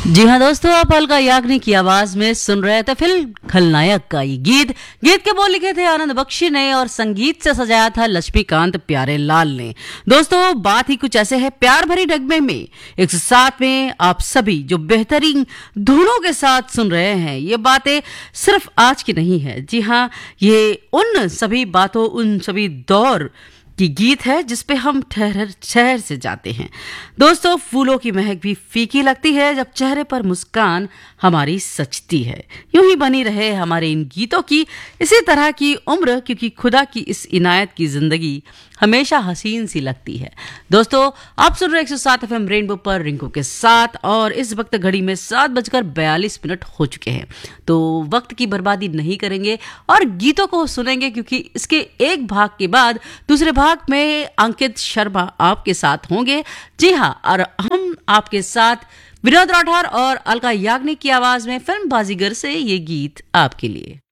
जी हाँ दोस्तों, आप अलका याग्निक की आवाज में सुन रहे थे फिल्म खलनायक का ये गीत के बोल लिखे थे आनंद बख्शी ने और संगीत से सजाया था लक्ष्मीकांत प्यारेलाल ने। दोस्तों, बात ही कुछ ऐसे है प्यार भरी नगमे में 107 में आप सभी जो बेहतरीन धुनों के साथ सुन रहे हैं, ये बातें सिर्फ आज की नहीं है। जी हाँ, ये उन सभी बातों, उन सभी दौर की गीत है जिसपे हम शहर से जाते हैं। दोस्तों, फूलों की महक भी फीकी लगती है जब चेहरे पर मुस्कान हमारी सचती है। यूं ही बनी रहे हमारे इन गीतों की इसी तरह की उम्र, क्योंकि खुदा की इस इनायत की जिंदगी हमेशा हसीन सी लगती है। दोस्तों, आप सुन रहे 107 FM रेनबो पर रिंकू के साथ, और इस वक्त घड़ी में 7:42 हो चुके हैं। तो वक्त की बर्बादी नहीं करेंगे और गीतों को सुनेंगे, क्योंकि इसके एक भाग के बाद दूसरे भाग में अंकित शर्मा आपके साथ होंगे। जी हाँ, और हम आपके साथ विनोद राठौर और अलका याग्निक की आवाज में फिल्म बाजीगर से ये गीत आपके लिए।